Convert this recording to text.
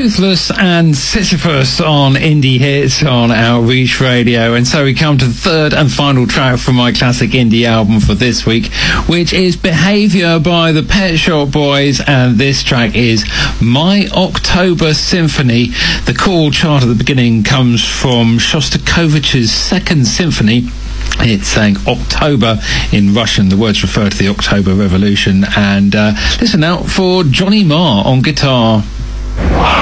Toothless and Sisyphus on Indie Hits on Outreach Radio. And so we come to the third and final track from my classic indie album for this week, which is Behaviour by the Pet Shop Boys, and this track is My October Symphony. The chord chart at the beginning comes from Shostakovich's Second Symphony. It's saying October in Russian. The words refer to the October Revolution. And listen out for Johnny Marr on guitar.